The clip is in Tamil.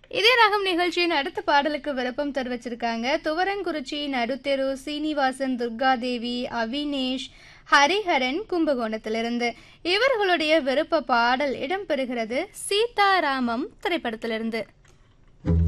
இதே ராகம் நிகழ்ச்சியின் அடுத்த பாடலுக்கு விருப்பம் தெரிவிச்சிருக்காங்க. துவரங்குறிச்சி, நடுத்தெரு, சீனிவாசன், துர்காதேவி, அவினேஷ், ஹரிஹரன் கும்பகோணத்திலிருந்து. இவர்களுடைய விருப்ப பாடல் இடம்பெறுகிறது சீதாராமம் திரைப்படத்திலிருந்து.